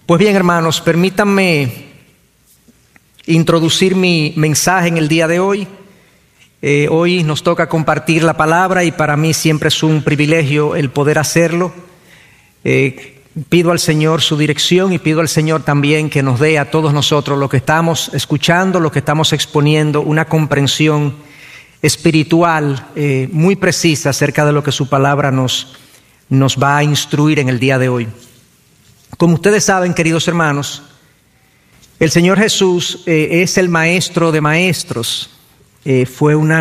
Pues bien, hermanos, permítanme introducir mi mensaje en el día de hoy. Hoy nos toca compartir la palabra y para mí siempre es un privilegio el poder hacerlo. Pido al Señor su dirección y pido al Señor también que nos dé a todos nosotros, lo que estamos escuchando, lo que estamos exponiendo, una comprensión espiritual muy precisa acerca de lo que su palabra nos va a instruir en el día de hoy. Como ustedes saben, queridos hermanos, el Señor Jesús es el maestro de maestros. Fue un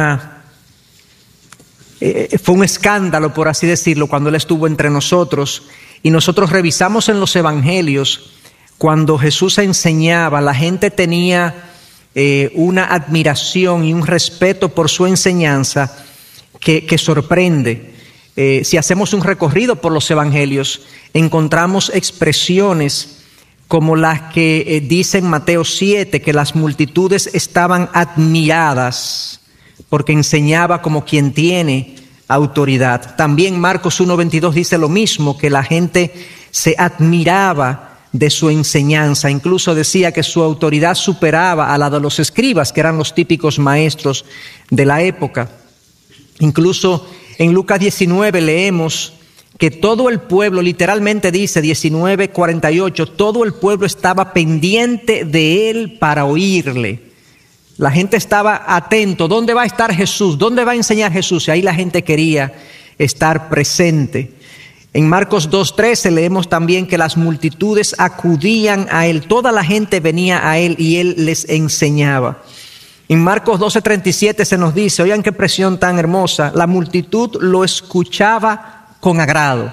escándalo, por así decirlo, cuando Él estuvo entre nosotros. Y nosotros revisamos en los evangelios, cuando Jesús enseñaba, la gente tenía una admiración y un respeto por su enseñanza que sorprende. Si hacemos un recorrido por los evangelios, encontramos expresiones como las que dice en Mateo 7, que las multitudes estaban admiradas porque enseñaba como quien tiene autoridad. También Marcos 1:22 dice lo mismo, que la gente se admiraba de su enseñanza. Incluso decía que su autoridad superaba a la de los escribas, que eran los típicos maestros de la época. Incluso en Lucas 19 leemos que todo el pueblo, literalmente dice 19:48, todo el pueblo estaba pendiente de Él para oírle. La gente estaba atento. ¿Dónde va a estar Jesús? ¿Dónde va a enseñar Jesús? Y ahí la gente quería estar presente. En Marcos 2:13 leemos también que las multitudes acudían a Él. Toda la gente venía a Él y Él les enseñaba. En Marcos 12:37 se nos dice, oigan qué expresión tan hermosa, la multitud lo escuchaba con agrado.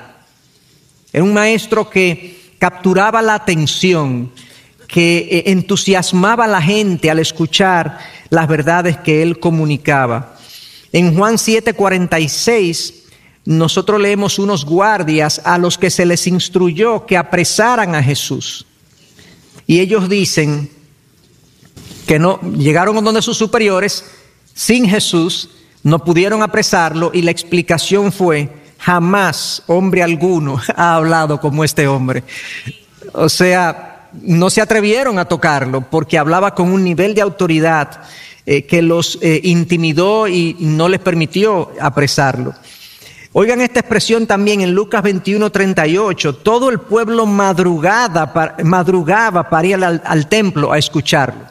Era un maestro que capturaba la atención, que entusiasmaba a la gente al escuchar las verdades que Él comunicaba. En Juan 7:46 nosotros leemos unos guardias a los que se les instruyó que apresaran a Jesús. Y ellos dicen que no llegaron donde sus superiores sin Jesús, no pudieron apresarlo y la explicación fue: jamás hombre alguno ha hablado como este hombre. O sea, no se atrevieron a tocarlo porque hablaba con un nivel de autoridad que los intimidó y no les permitió apresarlo. Oigan esta expresión también en Lucas 21:38. Todo el pueblo madrugaba para ir al templo a escucharlo.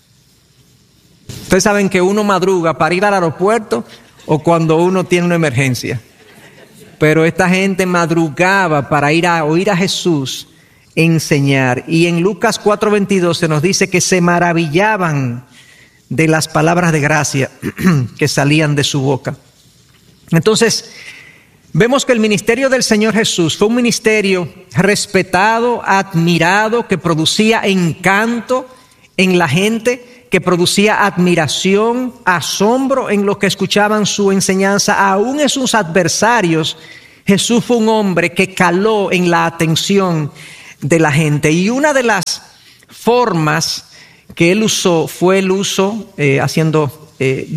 Ustedes saben que uno madruga para ir al aeropuerto o cuando uno tiene una emergencia. Pero esta gente madrugaba para ir a oír a Jesús enseñar. Y en Lucas 4:22 se nos dice que se maravillaban de las palabras de gracia que salían de su boca. Entonces, vemos que el ministerio del Señor Jesús fue un ministerio respetado, admirado, que producía encanto en la gente, que producía admiración, asombro en los que escuchaban su enseñanza. Aún en sus adversarios, Jesús fue un hombre que caló en la atención de la gente. Y una de las formas que Él usó fue el uso, siendo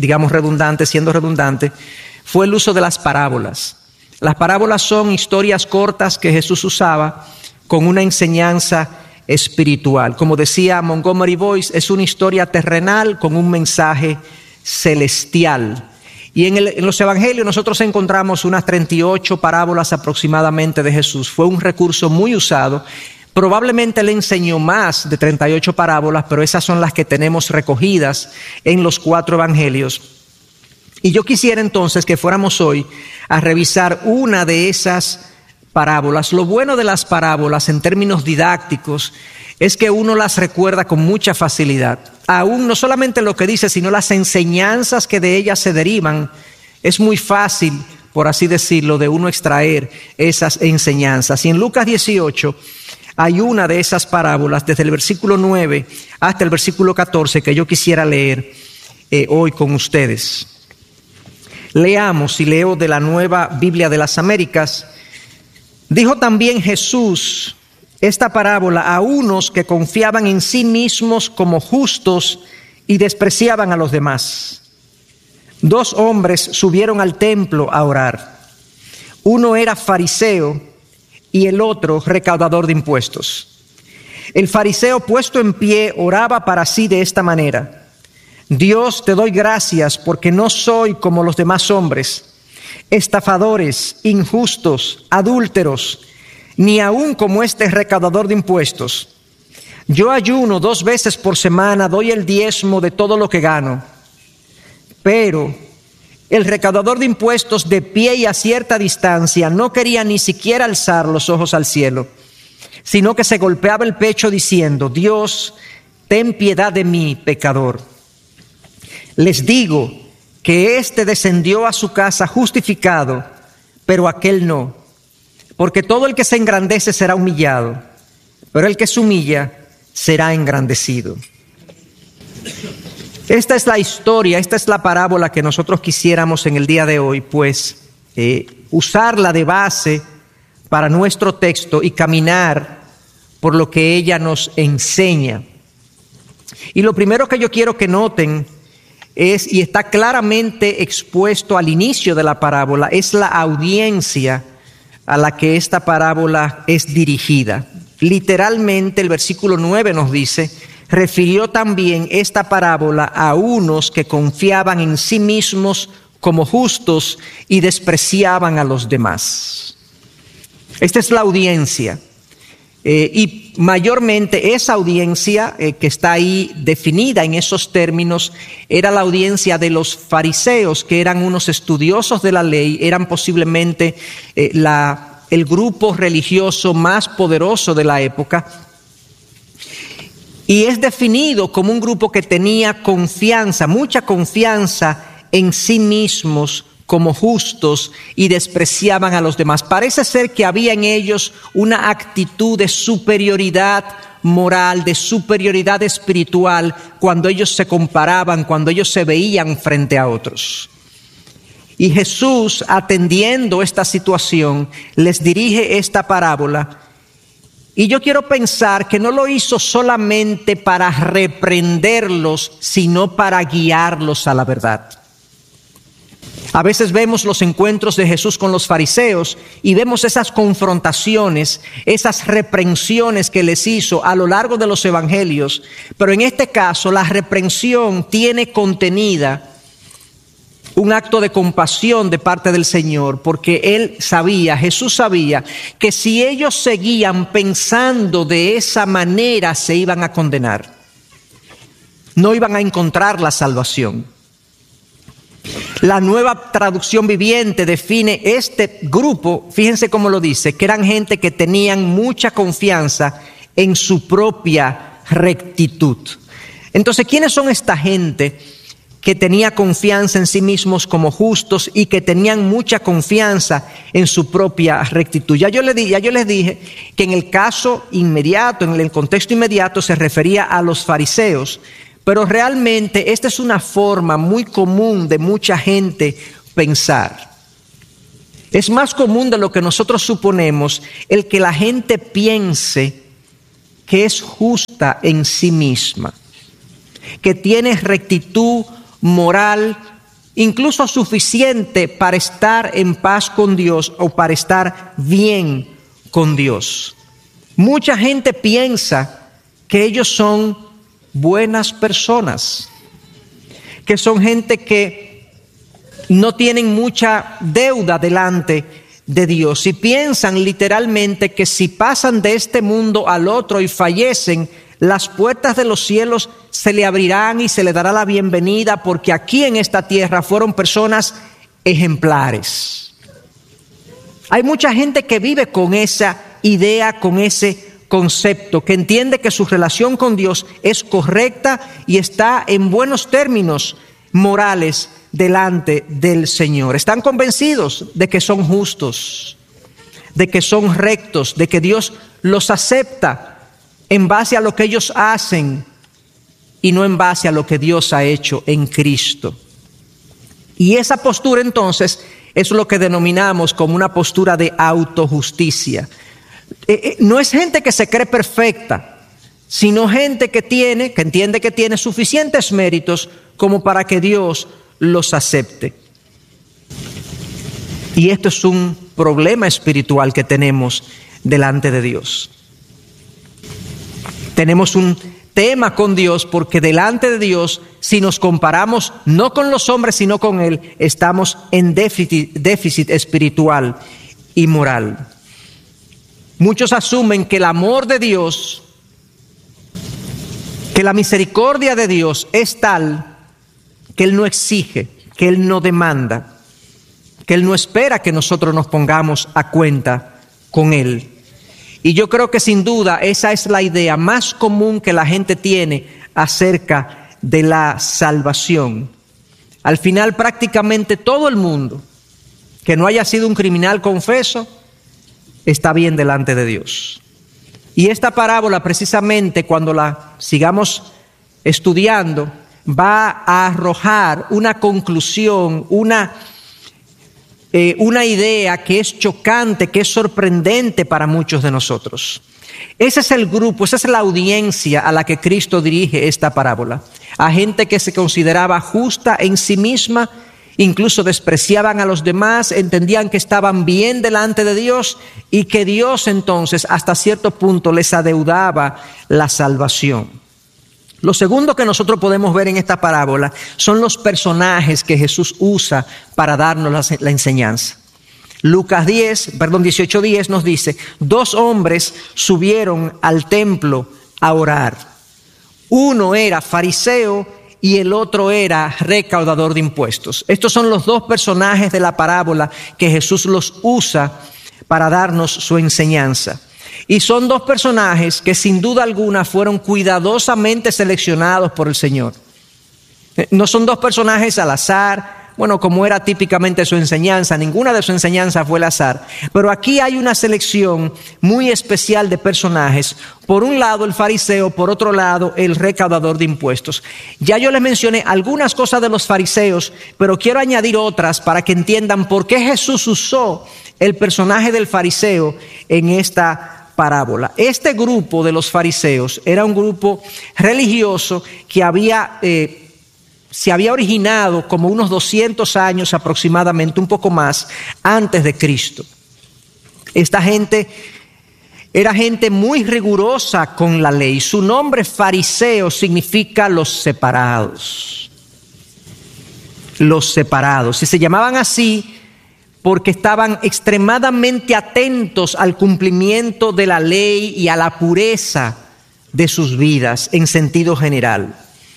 redundante, fue el uso de las parábolas. Las parábolas son historias cortas que Jesús usaba con una enseñanza espiritual. Como decía Montgomery Boyce, es una historia terrenal con un mensaje celestial. Y en los evangelios nosotros encontramos unas 38 parábolas aproximadamente de Jesús. Fue un recurso muy usado. Probablemente Él enseñó más de 38 parábolas, pero esas son las que tenemos recogidas en los 4 evangelios. Y yo quisiera entonces que fuéramos hoy a revisar una de esas parábolas. Lo bueno de las parábolas en términos didácticos es que uno las recuerda con mucha facilidad. Aún no solamente lo que dice, sino las enseñanzas que de ellas se derivan. Es muy fácil, por así decirlo, de uno extraer esas enseñanzas. Y en Lucas 18 hay una de esas parábolas, desde el versículo 9 hasta el versículo 14, que yo quisiera leer hoy con ustedes. Leamos, y leo de la Nueva Biblia de las Américas. Dijo también Jesús esta parábola a unos que confiaban en sí mismos como justos y despreciaban a los demás. 2 hombres subieron al templo a orar. Uno era fariseo y el otro recaudador de impuestos. El fariseo, puesto en pie, oraba para sí de esta manera: Dios, te doy gracias porque no soy como los demás hombres, estafadores, injustos, adúlteros, ni aun como este recaudador de impuestos. Yo ayuno 2 veces por semana, doy el diezmo de todo lo que gano. Pero el recaudador de impuestos, de pie y a cierta distancia, no quería ni siquiera alzar los ojos al cielo, sino que se golpeaba el pecho diciendo: Dios, ten piedad de mí, pecador. Les digo que éste descendió a su casa justificado, pero aquel no. Porque todo el que se engrandece será humillado, pero el que se humilla será engrandecido. Esta es la historia, esta es la parábola que nosotros quisiéramos en el día de hoy, pues usarla de base para nuestro texto y caminar por lo que ella nos enseña. Y lo primero que yo quiero que noten es, y está claramente expuesto al inicio de la parábola, es la audiencia a la que esta parábola es dirigida. Literalmente el versículo 9 nos dice: refirió también esta parábola a unos que confiaban en sí mismos como justos y despreciaban a los demás. Esta es la audiencia. Y mayormente esa audiencia que está ahí definida en esos términos era la audiencia de los fariseos, que eran unos estudiosos de la ley, eran posiblemente el grupo religioso más poderoso de la época. Y es definido como un grupo que tenía confianza, mucha confianza en sí mismos como justos y despreciaban a los demás. Parece ser que había en ellos una actitud de superioridad moral, de superioridad espiritual, cuando ellos se comparaban, cuando ellos se veían frente a otros. Y Jesús, atendiendo esta situación, les dirige esta parábola. Y yo quiero pensar que no lo hizo solamente para reprenderlos, sino para guiarlos a la verdad. A veces vemos los encuentros de Jesús con los fariseos y vemos esas confrontaciones, esas reprensiones que les hizo a lo largo de los evangelios. Pero en este caso la reprensión tiene contenida un acto de compasión de parte del Señor, porque Jesús sabía que si ellos seguían pensando de esa manera se iban a condenar. No iban a encontrar la salvación. La Nueva Traducción Viviente define este grupo, fíjense cómo lo dice, que eran gente que tenían mucha confianza en su propia rectitud. Entonces, ¿quiénes son esta gente que tenía confianza en sí mismos como justos y que tenían mucha confianza en su propia rectitud? Ya yo les dije que en el caso inmediato, en el contexto inmediato, se refería a los fariseos. Pero realmente esta es una forma muy común de mucha gente pensar. Es más común de lo que nosotros suponemos el que la gente piense que es justa en sí misma, que tiene rectitud moral, incluso suficiente para estar en paz con Dios o para estar bien con Dios. Mucha gente piensa que ellos son buenas personas, que son gente que no tienen mucha deuda delante de Dios y piensan literalmente que si pasan de este mundo al otro y fallecen, las puertas de los cielos se le abrirán y se le dará la bienvenida porque aquí en esta tierra fueron personas ejemplares. Hay mucha gente que vive con esa idea, con ese concepto, que entiende que su relación con Dios es correcta y está en buenos términos morales delante del Señor. Están convencidos de que son justos, de que son rectos, de que Dios los acepta en base a lo que ellos hacen y no en base a lo que Dios ha hecho en Cristo. Y esa postura entonces es lo que denominamos como una postura de autojusticia. No es gente que se cree perfecta, sino gente que entiende que tiene suficientes méritos como para que Dios los acepte. Y esto es un problema espiritual que tenemos delante de Dios. Tenemos un tema con Dios porque delante de Dios, si nos comparamos no con los hombres sino con Él, estamos en déficit espiritual y moral. Muchos asumen que el amor de Dios, que la misericordia de Dios es tal que Él no exige, que Él no demanda, que Él no espera que nosotros nos pongamos a cuenta con Él. Y yo creo que sin duda esa es la idea más común que la gente tiene acerca de la salvación. Al final prácticamente todo el mundo que no haya sido un criminal confeso está bien delante de Dios. Y esta parábola precisamente cuando la sigamos estudiando va a arrojar una conclusión, una idea que es chocante, que es sorprendente para muchos de nosotros. Ese es el grupo, esa es la audiencia a la que Cristo dirige esta parábola. A gente que se consideraba justa en sí misma, incluso despreciaban a los demás, entendían que estaban bien delante de Dios y que Dios entonces hasta cierto punto les adeudaba la salvación. Lo segundo que nosotros podemos ver en esta parábola son los personajes que Jesús usa para darnos la enseñanza. Lucas 18:10 nos dice, 2 hombres subieron al templo a orar. Uno era fariseo y el otro era recaudador de impuestos. Estos son los 2 personajes de la parábola que Jesús los usa para darnos su enseñanza. Y son 2 personajes que sin duda alguna fueron cuidadosamente seleccionados por el Señor. No son 2 personajes al azar, bueno, como era típicamente su enseñanza, ninguna de su enseñanza fue al azar. Pero aquí hay una selección muy especial de personajes. Por un lado el fariseo, por otro lado el recaudador de impuestos. Ya yo les mencioné algunas cosas de los fariseos, pero quiero añadir otras para que entiendan por qué Jesús usó el personaje del fariseo en esta parábola. Este grupo de los fariseos era un grupo religioso que se había originado como unos 200 años aproximadamente, un poco más, antes de Cristo. Esta gente era gente muy rigurosa con la ley. Su nombre fariseo significa los separados. Los separados. Y se llamaban así porque estaban extremadamente atentos al cumplimiento de la ley y a la pureza de sus vidas en sentido general.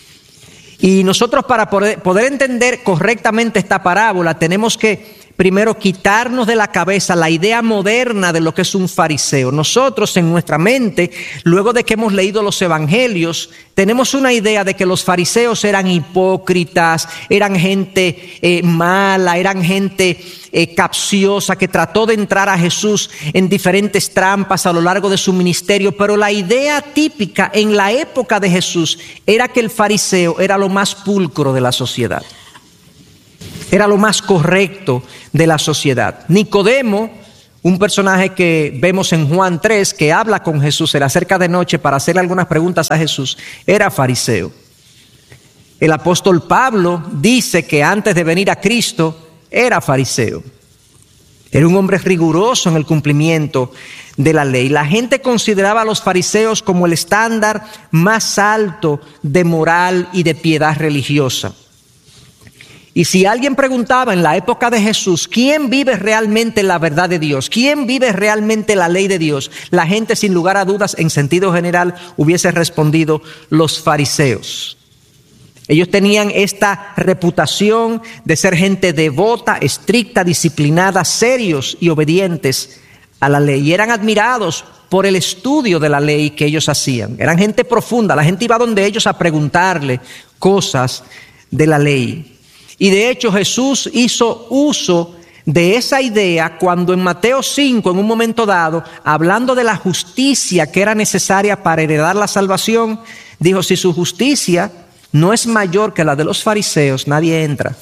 Y nosotros para poder entender correctamente esta parábola tenemos que primero quitarnos de la cabeza la idea moderna de lo que es un fariseo. Nosotros en nuestra mente, luego de que hemos leído los evangelios, tenemos una idea de que los fariseos eran hipócritas, eran gente mala, eran gente capciosa que trató de entrar a Jesús en diferentes trampas a lo largo de su ministerio. Pero la idea típica en la época de Jesús era que el fariseo era lo más pulcro de la sociedad. Era lo más correcto de la sociedad. Nicodemo, un personaje que vemos en Juan 3, que habla con Jesús, se le acerca de noche para hacerle algunas preguntas a Jesús, era fariseo. El apóstol Pablo dice que antes de venir a Cristo era fariseo. Era un hombre riguroso en el cumplimiento de la ley. La gente consideraba a los fariseos como el estándar más alto de moral y de piedad religiosa. Y si alguien preguntaba en la época de Jesús, ¿quién vive realmente la verdad de Dios? ¿Quién vive realmente la ley de Dios? La gente sin lugar a dudas, en sentido general, hubiese respondido los fariseos. Ellos tenían esta reputación de ser gente devota, estricta, disciplinada, serios y obedientes a la ley. Y eran admirados por el estudio de la ley que ellos hacían. Eran gente profunda, la gente iba donde ellos a preguntarle cosas de la ley. Y de hecho Jesús hizo uso de esa idea cuando en Mateo 5, en un momento dado, hablando de la justicia que era necesaria para heredar la salvación, dijo, si su justicia no es mayor que la de los fariseos, nadie entra.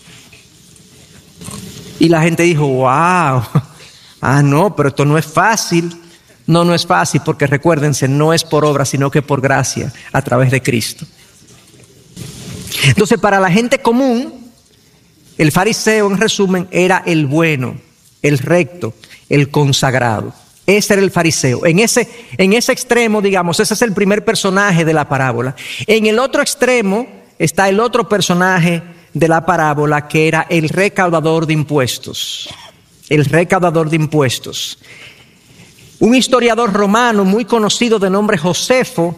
Y la gente dijo, wow, no, pero esto no es fácil. No es fácil porque recuérdense, no es por obra, sino que por gracia a través de Cristo. Entonces, para la gente común, el fariseo, en resumen, era el bueno, el recto, el consagrado. Ese era el fariseo. En ese extremo, digamos, ese es el primer personaje de la parábola. En el otro extremo está el otro personaje de la parábola, que era el recaudador de impuestos. El recaudador de impuestos. Un historiador romano muy conocido de nombre Josefo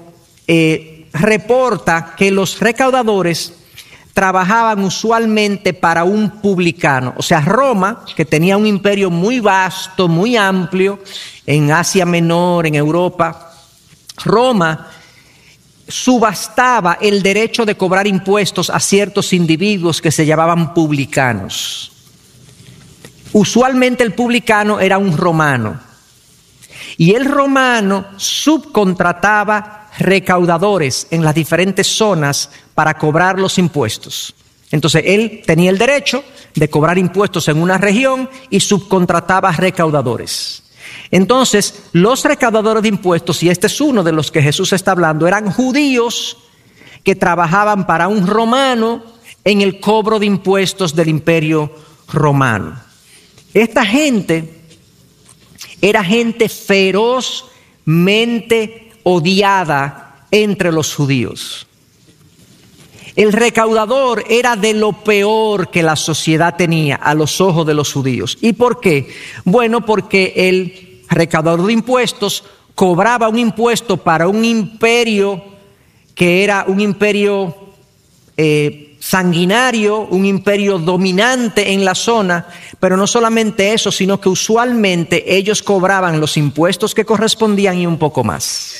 reporta que los recaudadores trabajaban usualmente para un publicano. O sea, Roma, que tenía un imperio muy vasto, muy amplio, en Asia Menor, en Europa, Roma subastaba el derecho de cobrar impuestos a ciertos individuos que se llamaban publicanos. Usualmente el publicano era un romano. Y el romano subcontrataba recaudadores en las diferentes zonas para cobrar los impuestos. Entonces él tenía el derecho de cobrar impuestos en una región y subcontrataba recaudadores. Entonces los recaudadores de impuestos, y este es uno de los que Jesús está hablando, eran judíos que trabajaban para un romano en el cobro de impuestos del imperio romano. Esta gente era gente ferozmente odiada entre los judíos. El recaudador era de lo peor que la sociedad tenía a los ojos de los judíos. ¿Y por qué? Bueno, porque el recaudador de impuestos cobraba un impuesto para un imperio que era un imperio sanguinario, un imperio dominante en la zona, pero no solamente eso, sino que usualmente ellos cobraban los impuestos que correspondían y un poco más.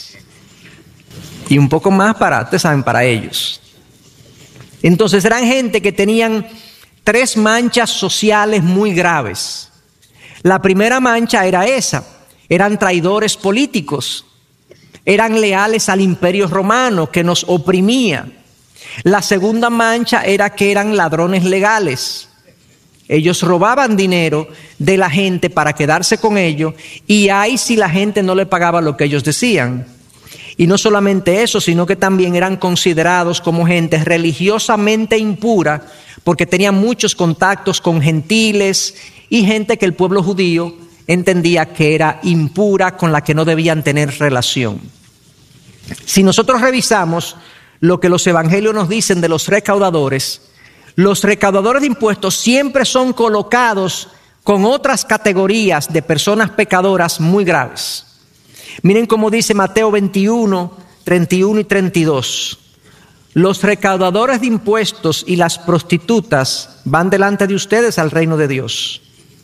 Y un poco más para ellos. Entonces eran gente que tenían 3 manchas sociales muy graves. La primera mancha era esa: eran traidores políticos, eran leales al imperio romano que nos oprimía. La segunda mancha era que eran ladrones legales. Ellos robaban dinero de la gente para quedarse con ello, y ahí si la gente no le pagaba lo que ellos decían. Y no solamente eso, sino que también eran considerados como gente religiosamente impura, porque tenían muchos contactos con gentiles y gente que el pueblo judío entendía que era impura, con la que no debían tener relación. Si nosotros revisamos lo que los evangelios nos dicen de los recaudadores de impuestos siempre son colocados con otras categorías de personas pecadoras muy graves. Miren cómo dice Mateo 21, 31 y 32. Los recaudadores de impuestos y las prostitutas van delante de ustedes al reino de Dios.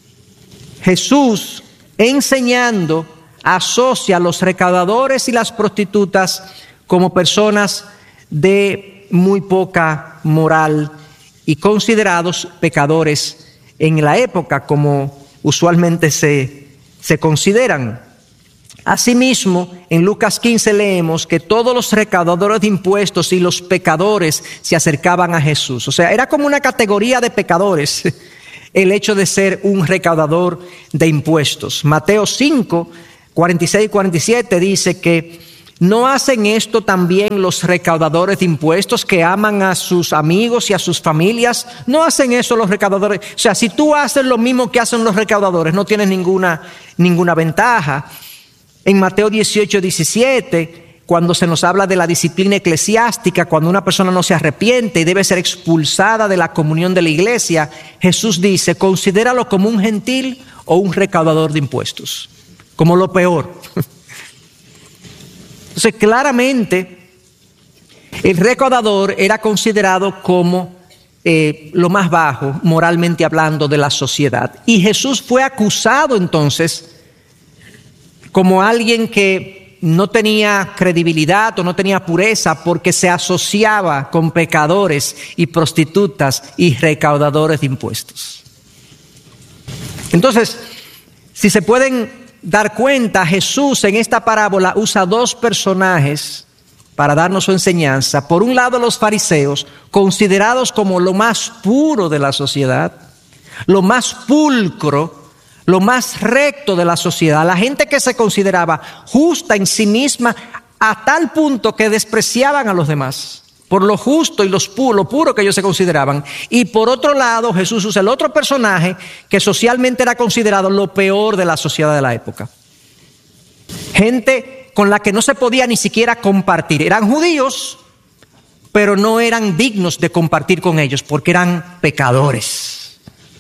Jesús, enseñando, asocia a los recaudadores y las prostitutas como personas de muy poca moral y considerados pecadores en la época, como usualmente se consideran. Asimismo, en Lucas 15 leemos que todos los recaudadores de impuestos y los pecadores se acercaban a Jesús. O sea, era como una categoría de pecadores el hecho de ser un recaudador de impuestos. Mateo 5, 46 y 47 dice que ¿no hacen esto también los recaudadores de impuestos que aman a sus amigos y a sus familias? ¿No hacen eso los recaudadores? O sea, si tú haces lo mismo que hacen los recaudadores, no tienes ninguna ventaja. En Mateo 18, 17, cuando se nos habla de la disciplina eclesiástica, cuando una persona no se arrepiente y debe ser expulsada de la comunión de la iglesia, Jesús dice, considéralo como un gentil o un recaudador de impuestos, como lo peor. Entonces, claramente, el recaudador era considerado como lo más bajo, moralmente hablando, de la sociedad. Y Jesús fue acusado entonces como alguien que no tenía credibilidad o no tenía pureza porque se asociaba con pecadores y prostitutas y recaudadores de impuestos. Entonces, si se pueden dar cuenta, Jesús en esta parábola usa 2 personajes para darnos su enseñanza. Por un lado, los fariseos, considerados como lo más puro de la sociedad, lo más pulcro, lo más recto de la sociedad, la gente que se consideraba justa en sí misma a tal punto que despreciaban a los demás por lo justo y lo puro que ellos se consideraban. Y por otro lado, Jesús usa el otro personaje que socialmente era considerado lo peor de la sociedad de la época. Gente con la que no se podía ni siquiera compartir. Eran judíos, pero no eran dignos de compartir con ellos porque eran pecadores.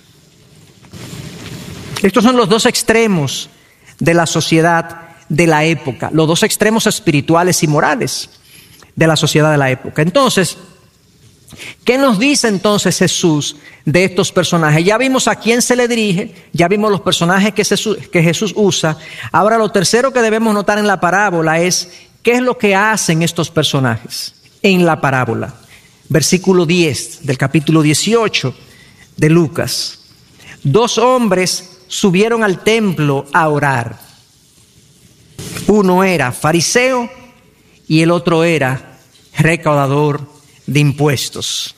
Estos son los dos extremos de la sociedad de la época, los dos extremos espirituales y morales de la sociedad de la época. Entonces, ¿qué nos dice entonces Jesús de estos personajes? Ya vimos a quién se le dirige, ya vimos los personajes que Jesús usa. Ahora lo tercero que debemos notar en la parábola es qué es lo que hacen estos personajes en la parábola. Versículo 10 del capítulo 18 de Lucas. 2 hombres subieron al templo a orar. Uno era fariseo y el otro era recaudador de impuestos.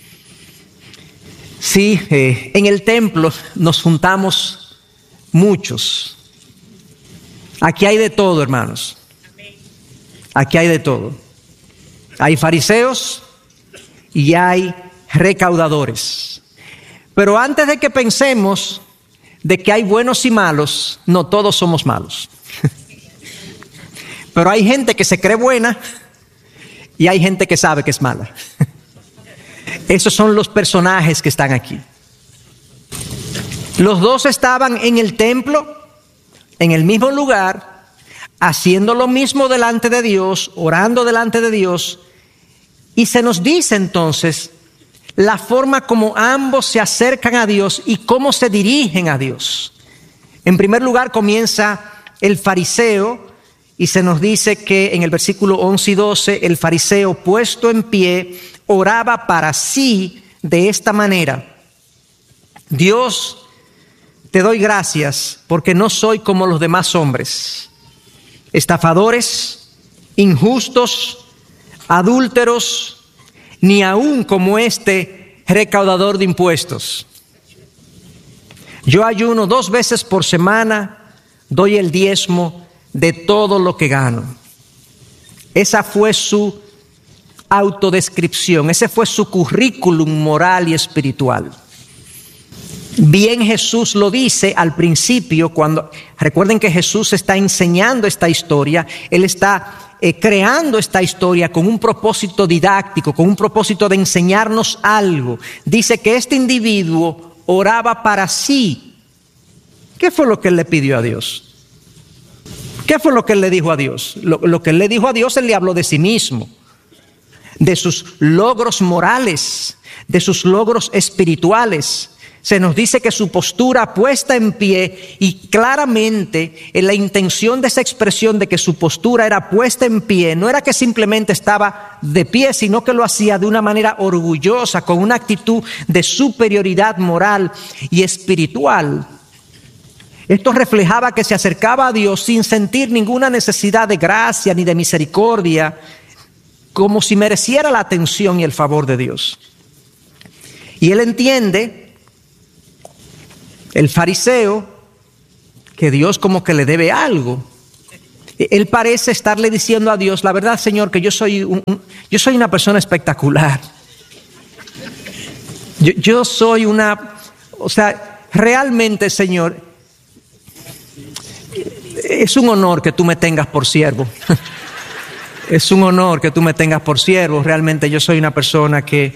Sí, en el templo nos juntamos muchos. Aquí hay de todo, hermanos. Aquí hay de todo. Hay fariseos y hay recaudadores. Pero antes de que pensemos de que hay buenos y malos, no todos somos malos. Pero hay gente que se cree buena y hay gente que sabe que es mala. Esos son los personajes que están aquí. Los dos estaban en el templo, en el mismo lugar, haciendo lo mismo delante de Dios, orando delante de Dios. Y se nos dice entonces la forma como ambos se acercan a Dios y cómo se dirigen a Dios. En primer lugar comienza el fariseo y se nos dice que en el versículo 11 y 12 el fariseo puesto en pie oraba para sí de esta manera: Dios, te doy gracias porque no soy como los demás hombres, estafadores, injustos, adúlteros, ni aún como este recaudador de impuestos. Yo ayuno 2 veces por semana, doy el diezmo de todo lo que gano. Esa fue su autodescripción, ese fue su currículum moral y espiritual. Bien Jesús lo dice al principio, cuando recuerden que Jesús está enseñando esta historia, Él está creando esta historia con un propósito didáctico, con un propósito de enseñarnos algo. Dice que este individuo oraba para sí. ¿Qué fue lo que Él le pidió a Dios? ¿Qué fue lo que Él le dijo a Dios? Lo que Él le dijo a Dios, Él le habló de sí mismo, de sus logros morales, de sus logros espirituales. Se nos dice que su postura puesta en pie, y claramente en la intención de esa expresión de que su postura era puesta en pie, no era que simplemente estaba de pie, sino que lo hacía de una manera orgullosa, con una actitud de superioridad moral y espiritual. Esto reflejaba que se acercaba a Dios sin sentir ninguna necesidad de gracia ni de misericordia, como si mereciera la atención y el favor de Dios. Y él entiende, el fariseo, que Dios como que le debe algo. Él parece estarle diciendo a Dios: la verdad, Señor, que yo soy una persona espectacular. Yo soy realmente, Señor, es un honor que tú me tengas por siervo. Es un honor que tú me tengas por siervo. Realmente yo soy una persona que,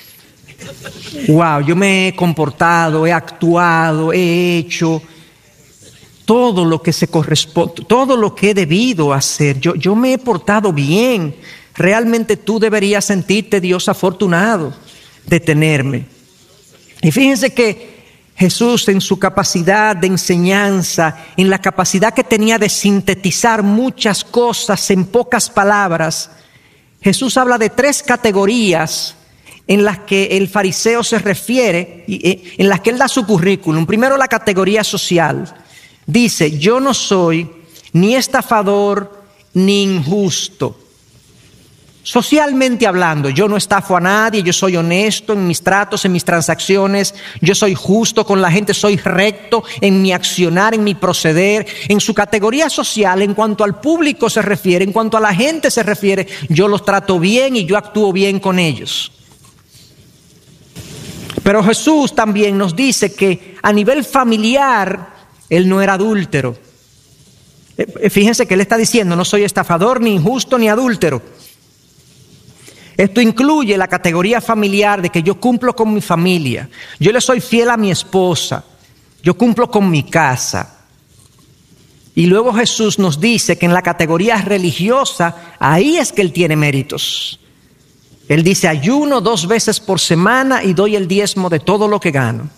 yo me he comportado, he actuado, he hecho todo lo que se corresponde, todo lo que he debido hacer. Yo me he portado bien. Realmente tú deberías sentirte, Dios, afortunado de tenerme. Y fíjense que Jesús, en su capacidad de enseñanza, en la capacidad que tenía de sintetizar muchas cosas en pocas palabras, Jesús habla de 3 categorías en las que el fariseo se refiere, en las que él da su currículum. Primero, la categoría social. Dice: yo no soy ni estafador ni injusto. Socialmente hablando, yo no estafo a nadie, yo soy honesto en mis tratos, en mis transacciones, yo soy justo con la gente, soy recto en mi accionar, en mi proceder. En su categoría social, en cuanto al público se refiere, en cuanto a la gente se refiere, yo los trato bien y yo actúo bien con ellos. Pero Jesús también nos dice que a nivel familiar, Él no era adúltero, Fíjense que él está diciendo, no soy estafador, ni injusto, ni adúltero. Esto incluye la categoría familiar de que yo cumplo con mi familia, yo le soy fiel a mi esposa, yo cumplo con mi casa. Y luego Jesús nos dice que en la categoría religiosa, ahí es que él tiene méritos. Él dice, ayuno 2 veces por semana y doy el diezmo de todo lo que gano.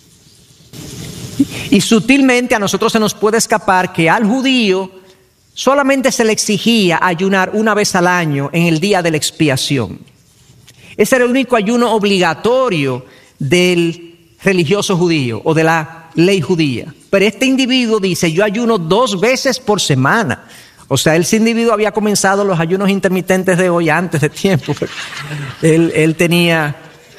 Y sutilmente a nosotros se nos puede escapar que al judío solamente se le exigía ayunar 1 vez al año en el día de la expiación. Ese era el único ayuno obligatorio del religioso judío o de la ley judía. Pero este individuo dice, yo ayuno 2 veces por semana. O sea, ese individuo había comenzado los ayunos intermitentes de hoy antes de tiempo. Él tenía...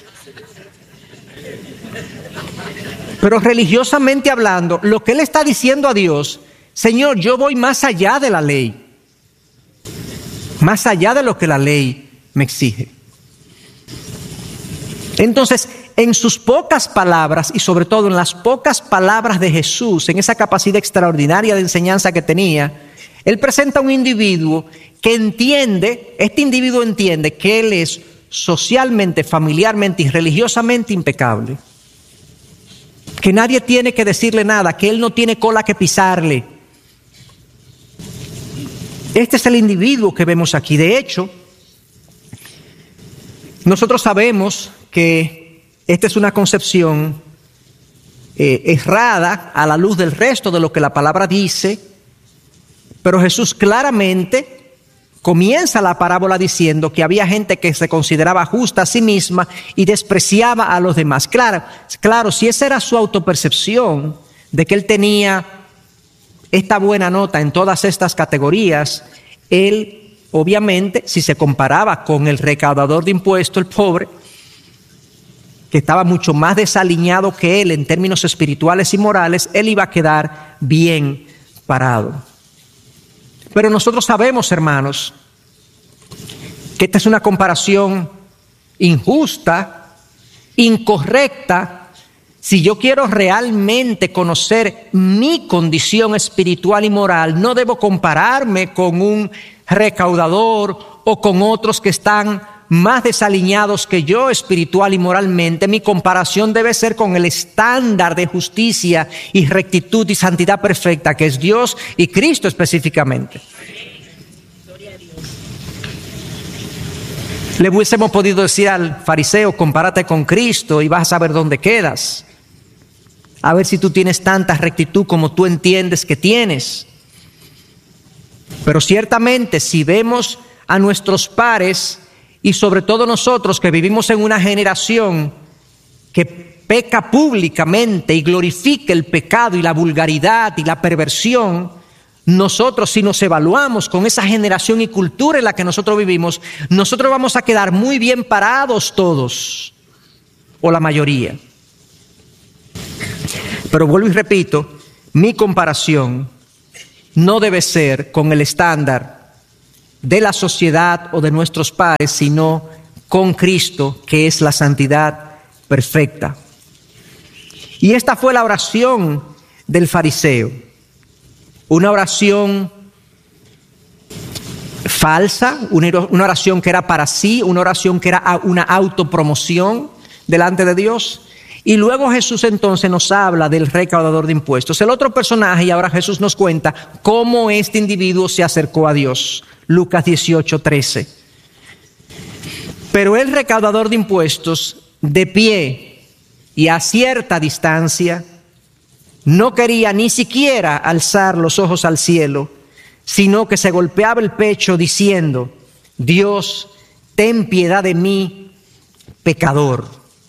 Pero religiosamente hablando, lo que él está diciendo a Dios, Señor, yo voy más allá de la ley. Más allá de lo que la ley me exige. Entonces, en sus pocas palabras y sobre todo en las pocas palabras de Jesús, en esa capacidad extraordinaria de enseñanza que tenía, él presenta a un individuo que entiende, este individuo entiende que él es socialmente, familiarmente y religiosamente impecable. Que nadie tiene que decirle nada, que él no tiene cola que pisarle. Este es el individuo que vemos aquí. De hecho, nosotros sabemos que esta es una concepción errada a la luz del resto de lo que la palabra dice, pero Jesús claramente comienza la parábola diciendo que había gente que se consideraba justa a sí misma y despreciaba a los demás. Claro, si esa era su autopercepción de que él tenía esta buena nota en todas estas categorías, él obviamente, si se comparaba con el recaudador de impuestos, el pobre, que estaba mucho más desaliñado que él en términos espirituales y morales, él iba a quedar bien parado. Pero nosotros sabemos, hermanos, que esta es una comparación injusta, incorrecta. Si yo quiero realmente conocer mi condición espiritual y moral, no debo compararme con un recaudador o con otros que están más desaliñados que yo espiritual y moralmente. Mi comparación debe ser con el estándar de justicia y rectitud y santidad perfecta que es Dios y Cristo específicamente. Le hubiésemos podido decir al fariseo, compárate con Cristo y vas a saber dónde quedas. A ver si tú tienes tanta rectitud como tú entiendes que tienes. Pero ciertamente si vemos a nuestros pares, y sobre todo nosotros que vivimos en una generación que peca públicamente y glorifica el pecado y la vulgaridad y la perversión, nosotros si nos evaluamos con esa generación y cultura en la que nosotros vivimos, nosotros vamos a quedar muy bien parados todos, o la mayoría. Pero vuelvo y repito, mi comparación no debe ser con el estándar de la sociedad o de nuestros pares, sino con Cristo, que es la santidad perfecta. Y esta fue la oración del fariseo, una oración falsa, una oración que era para sí, una oración que era una autopromoción delante de Dios. Y luego Jesús entonces nos habla del recaudador de impuestos, el otro personaje, y ahora Jesús nos cuenta cómo este individuo se acercó a Dios. Lucas 18:13. Pero el recaudador de impuestos, de pie y a cierta distancia, no quería ni siquiera alzar los ojos al cielo, sino que se golpeaba el pecho diciendo: Dios, ten piedad de mí, pecador.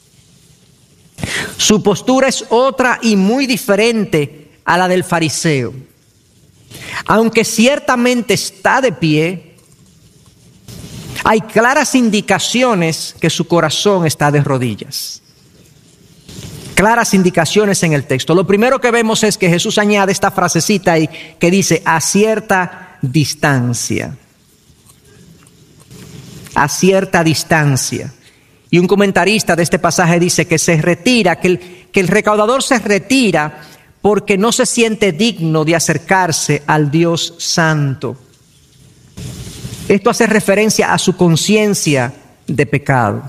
Su postura es otra y muy diferente a la del fariseo. Aunque ciertamente está de pie, hay claras indicaciones que su corazón está de rodillas. Claras indicaciones en el texto. Lo primero que vemos es que Jesús añade esta frasecita ahí que dice: a cierta distancia. A cierta distancia. Y un comentarista de este pasaje dice que se retira, que el recaudador se retira porque no se siente digno de acercarse al Dios Santo. Esto hace referencia a su conciencia de pecado.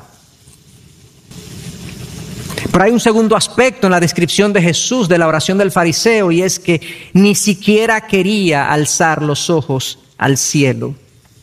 Pero hay un segundo aspecto en la descripción de Jesús de la oración del fariseo, y es que ni siquiera quería alzar los ojos al cielo.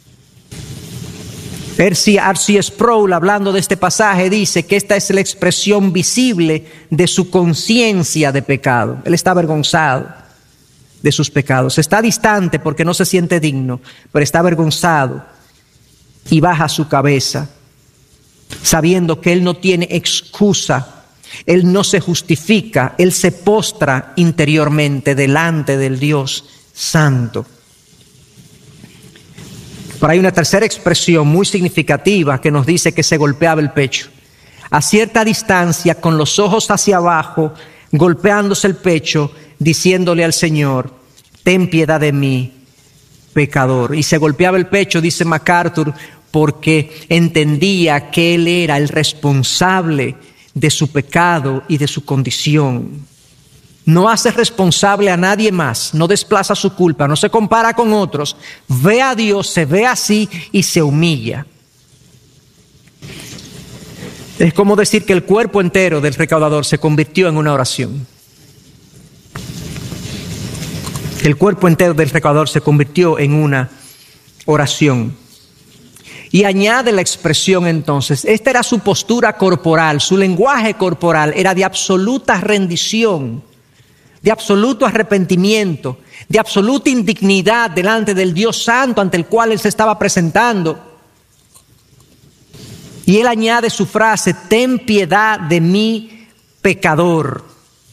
R.C. Sproul, hablando de este pasaje, dice que esta es la expresión visible de su conciencia de pecado. Él está avergonzado de sus pecados. Está distante porque no se siente digno, pero está avergonzado y baja su cabeza, sabiendo que él no tiene excusa, él no se justifica, él se postra interiormente delante del Dios Santo. Pero hay una tercera expresión muy significativa que nos dice que se golpeaba el pecho. A cierta distancia, con los ojos hacia abajo, golpeándose el pecho, diciéndole al Señor: ten piedad de mí, pecador. Y se golpeaba el pecho, dice MacArthur, porque entendía que él era el responsable de su pecado y de su condición. No hace responsable a nadie más, no desplaza su culpa, no se compara con otros, ve a Dios, se ve así y se humilla. Es como decir que el cuerpo entero del recaudador se convirtió en una oración. El cuerpo entero del recaudador se convirtió en una oración. Y añade la expresión entonces, esta era su postura corporal, su lenguaje corporal era de absoluta rendición, de absoluto arrepentimiento, de absoluta indignidad delante del Dios Santo ante el cual él se estaba presentando. Y él añade su frase: ten piedad de mí, pecador.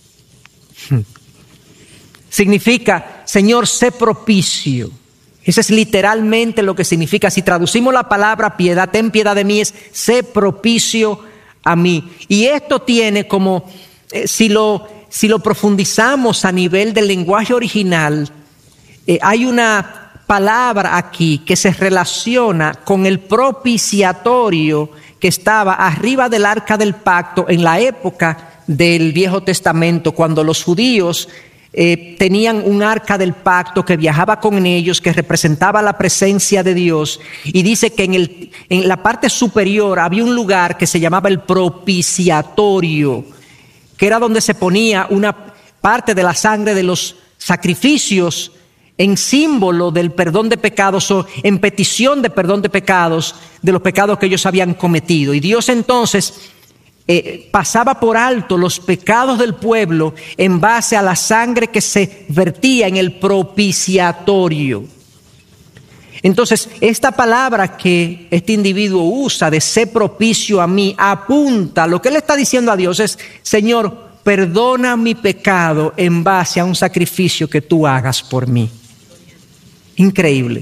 Significa: Señor, sé propicio. Eso es literalmente lo que significa. Si traducimos la palabra piedad, ten piedad de mí, es sé propicio a mí. Y esto tiene como, si lo profundizamos a nivel del lenguaje original, hay una palabra aquí que se relaciona con el propiciatorio que estaba arriba del arca del pacto en la época del Viejo Testamento, cuando los judíos tenían un arca del pacto que viajaba con ellos, que representaba la presencia de Dios. Y dice que en la parte superior había un lugar que se llamaba el propiciatorio, que era donde se ponía una parte de la sangre de los sacrificios en símbolo del perdón de pecados, o en petición de perdón de pecados, de los pecados que ellos habían cometido. Y Dios entonces pasaba por alto los pecados del pueblo en base a la sangre que se vertía en el propiciatorio. Entonces, esta palabra que este individuo usa de ser propicio a mí, apunta, lo que él está diciendo a Dios es: Señor, perdona mi pecado en base a un sacrificio que tú hagas por mí. Increíble.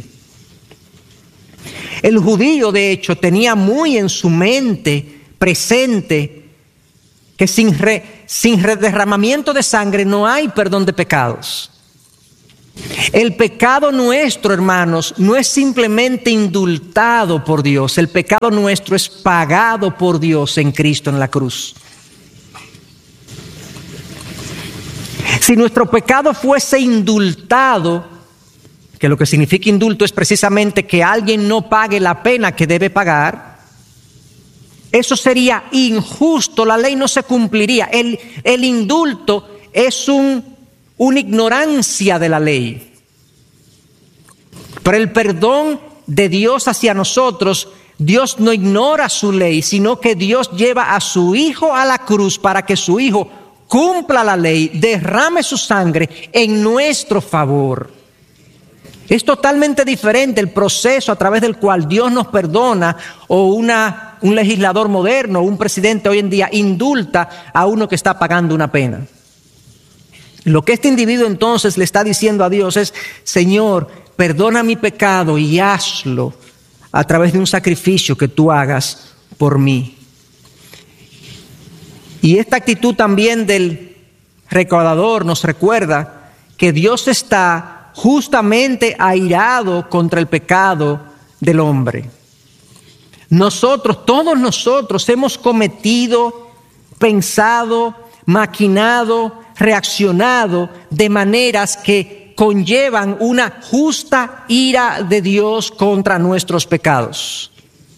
El judío, de hecho, tenía muy en su mente presente que sin derramamiento de sangre no hay perdón de pecados. El pecado nuestro, hermanos, no es simplemente indultado por Dios. El pecado nuestro es pagado por Dios en Cristo en la cruz. Si nuestro pecado fuese indultado, que lo que significa indulto es precisamente que alguien no pague la pena que debe pagar, eso sería injusto, la ley no se cumpliría. El indulto es una ignorancia de la ley. Pero el perdón de Dios hacia nosotros, Dios no ignora su ley, sino que Dios lleva a su Hijo a la cruz para que su Hijo cumpla la ley, derrame su sangre en nuestro favor. Es totalmente diferente el proceso a través del cual Dios nos perdona, o un legislador moderno, un presidente hoy en día indulta a uno que está pagando una pena. Lo que este individuo entonces le está diciendo a Dios es: Señor, perdona mi pecado y hazlo a través de un sacrificio que tú hagas por mí. Y esta actitud también del recaudador nos recuerda que Dios está justamente airado contra el pecado del hombre. Todos nosotros hemos cometido, pensado, maquinado, reaccionado de maneras que conllevan una justa ira de Dios contra nuestros pecados.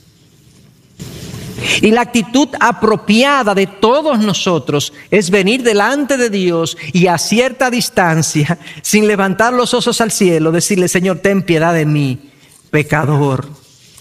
Y la actitud apropiada de todos nosotros es venir delante de Dios y a cierta distancia, sin levantar los ojos al cielo, decirle: Señor, ten piedad de mí, pecador.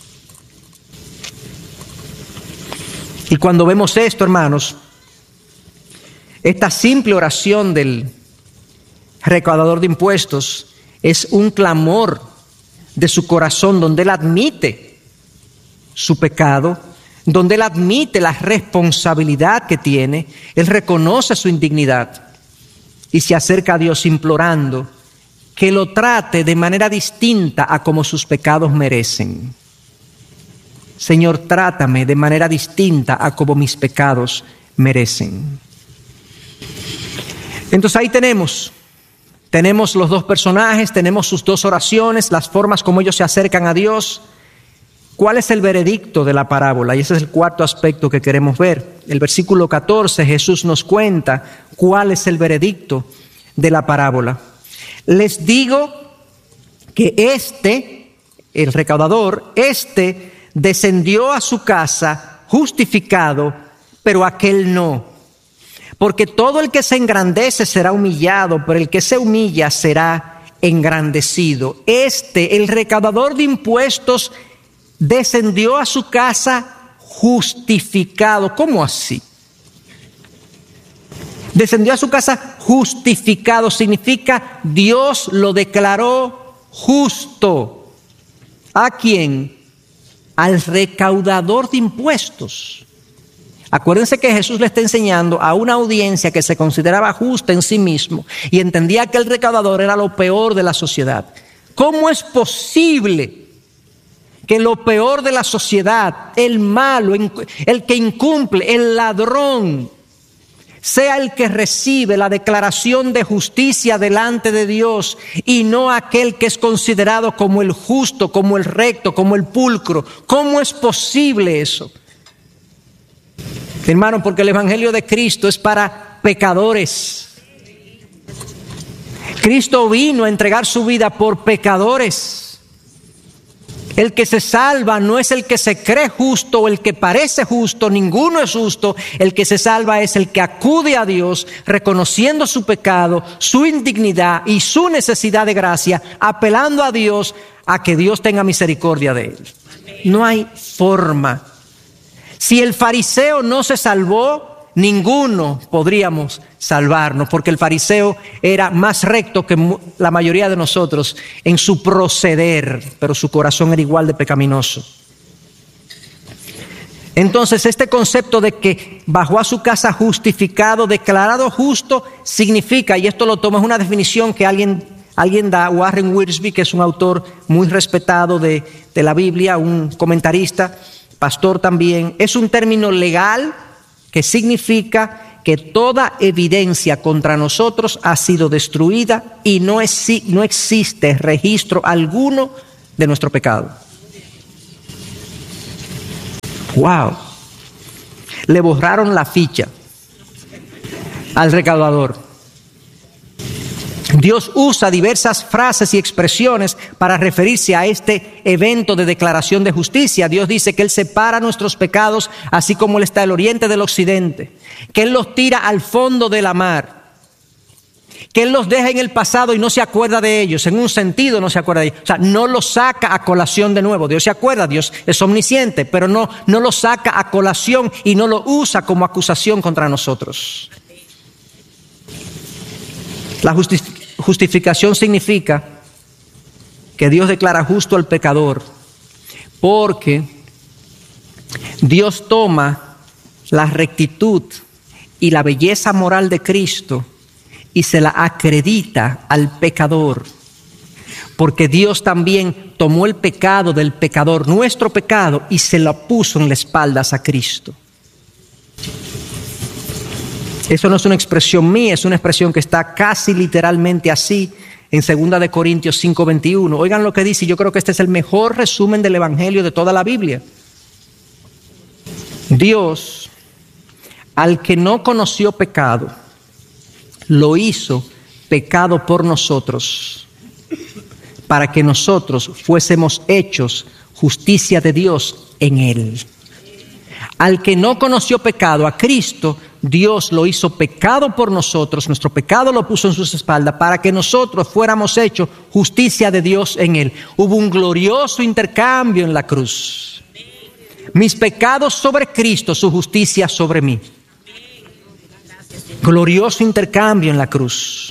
Y cuando vemos esto, hermanos, esta simple oración del recaudador de impuestos es un clamor de su corazón donde él admite su pecado, donde él admite la responsabilidad que tiene, él reconoce su indignidad y se acerca a Dios implorando que lo trate de manera distinta a como sus pecados merecen. Señor, trátame de manera distinta a como mis pecados merecen. Entonces ahí tenemos los dos personajes, tenemos sus dos oraciones, las formas como ellos se acercan a Dios. ¿Cuál es el veredicto de la parábola? Y ese es el cuarto aspecto que queremos ver. El versículo 14, Jesús nos cuenta cuál es el veredicto de la parábola. Les digo que el recaudador, descendió a su casa justificado, pero aquel no. Porque todo el que se engrandece será humillado, pero el que se humilla será engrandecido. El recaudador de impuestos, descendió a su casa justificado. ¿Cómo así? Descendió a su casa justificado. Significa Dios lo declaró justo. ¿A quién? Al recaudador de impuestos. Acuérdense que Jesús le está enseñando a una audiencia que se consideraba justa en sí mismo y entendía que el recaudador era lo peor de la sociedad. ¿Cómo es posible que lo peor de la sociedad, el malo, el que incumple, el ladrón, sea el que recibe la declaración de justicia delante de Dios y no aquel que es considerado como el justo, como el recto, como el pulcro? ¿Cómo es posible eso? Hermano, porque el Evangelio de Cristo es para pecadores. Cristo vino a entregar su vida por pecadores. El que se salva no es el que se cree justo o el que parece justo, ninguno es justo. El que se salva es el que acude a Dios reconociendo su pecado, su indignidad y su necesidad de gracia, apelando a Dios a que Dios tenga misericordia de él. No hay forma. Si el fariseo no se salvó, ninguno podríamos salvarnos, porque el fariseo era más recto que la mayoría de nosotros en su proceder, pero su corazón era igual de pecaminoso. Entonces, este concepto de que bajó a su casa justificado, declarado justo, significa, y esto lo tomo, es una definición que alguien da, Warren Wiersbe, que es un autor muy respetado de la Biblia, un comentarista, pastor también, es un término legal que significa que toda evidencia contra nosotros ha sido destruida y no existe registro alguno de nuestro pecado. ¡Wow! Le borraron la ficha al recaudador. Dios usa diversas frases y expresiones para referirse a este evento de declaración de justicia. Dios dice que Él separa nuestros pecados, así como Él está al oriente del occidente, que Él los tira al fondo de la mar, que Él los deja en el pasado y no se acuerda de ellos. En un sentido no se acuerda de ellos. O sea, no los saca a colación de nuevo. Dios se acuerda, Dios es omnisciente, pero no los saca a colación y no lo usa como acusación contra nosotros. La justificación significa que Dios declara justo al pecador, porque Dios toma la rectitud y la belleza moral de Cristo y se la acredita al pecador, porque Dios también tomó el pecado del pecador, nuestro pecado, y se lo puso en las espaldas a Cristo. Eso no es una expresión mía, es una expresión que está casi literalmente así en 2 Corintios 5:21. Oigan lo que dice, yo creo que este es el mejor resumen del Evangelio de toda la Biblia. Dios, al que no conoció pecado, lo hizo pecado por nosotros, para que nosotros fuésemos hechos justicia de Dios en Él. Al que no conoció pecado, a Cristo, Dios lo hizo pecado por nosotros, nuestro pecado lo puso en sus espaldas, para que nosotros fuéramos hechos justicia de Dios en Él. Hubo un glorioso intercambio en la cruz. Mis pecados sobre Cristo, su justicia sobre mí. Glorioso intercambio en la cruz.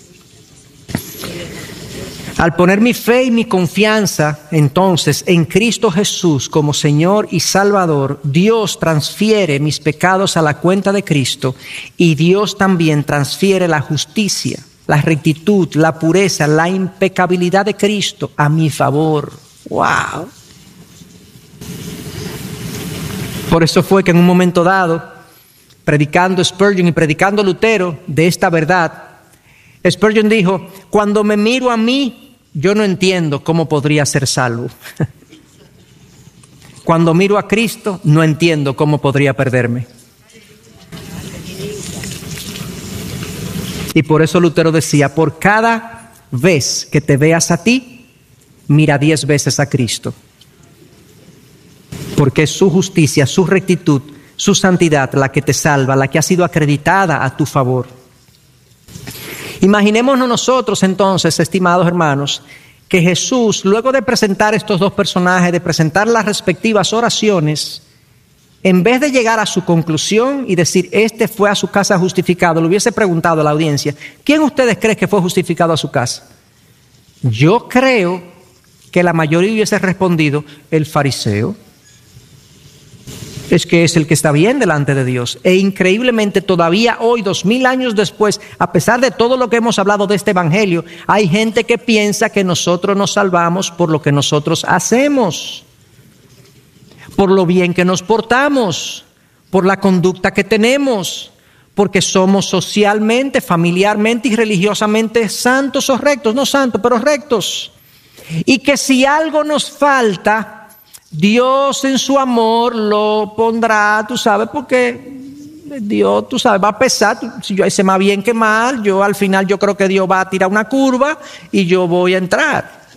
Al poner mi fe y mi confianza, entonces, en Cristo Jesús como Señor y Salvador, Dios transfiere mis pecados a la cuenta de Cristo y Dios también transfiere la justicia, la rectitud, la pureza, la impecabilidad de Cristo a mi favor. ¡Wow! Por eso fue que en un momento dado, predicando Spurgeon y predicando Lutero de esta verdad, Spurgeon dijo: cuando me miro a mí, yo no entiendo cómo podría ser salvo. Cuando miro a Cristo, no entiendo cómo podría perderme. Y por eso Lutero decía: por cada vez que te veas a ti, mira 10 veces a Cristo. Porque es su justicia, su rectitud, su santidad la que te salva, la que ha sido acreditada a tu favor. Imaginémonos nosotros entonces, estimados hermanos, que Jesús, luego de presentar estos dos personajes, de presentar las respectivas oraciones, en vez de llegar a su conclusión y decir, este fue a su casa justificado, le hubiese preguntado a la audiencia, ¿quién ustedes creen que fue justificado a su casa? Yo creo que la mayoría hubiese respondido, el fariseo. Es que es el que está bien delante de Dios. E increíblemente todavía hoy, 2000 años después, a pesar de todo lo que hemos hablado de este evangelio, hay gente que piensa que nosotros nos salvamos por lo que nosotros hacemos, por lo bien que nos portamos, por la conducta que tenemos, porque somos socialmente, familiarmente y religiosamente santos o rectos, no santos, pero rectos. Y que si algo nos falta, Dios en su amor lo pondrá, tú sabes, porque Dios, tú sabes, va a pesar. Si yo hice más bien que mal, yo al final yo creo que Dios va a tirar una curva y yo voy a entrar.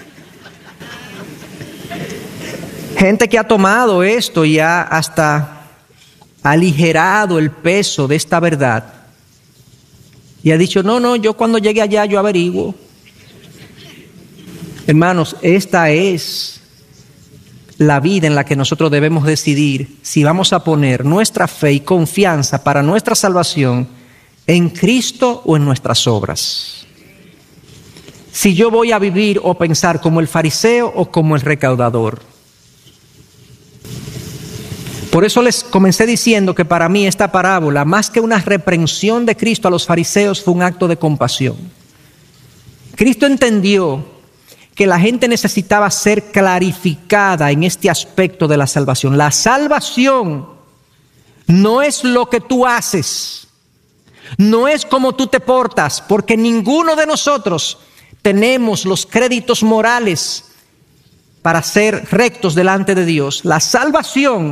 Gente que ha tomado esto y ha hasta aligerado el peso de esta verdad y ha dicho, no, yo cuando llegue allá yo averiguo. Hermanos, esta es la vida en la que nosotros debemos decidir si vamos a poner nuestra fe y confianza para nuestra salvación en Cristo o en nuestras obras. Si yo voy a vivir o pensar como el fariseo o como el recaudador. Por eso les comencé diciendo que para mí esta parábola, más que una reprensión de Cristo a los fariseos, fue un acto de compasión. Cristo entendió que la gente necesitaba ser clarificada en este aspecto de la salvación. La salvación no es lo que tú haces, no es cómo tú te portas, porque ninguno de nosotros tenemos los créditos morales para ser rectos delante de Dios. La salvación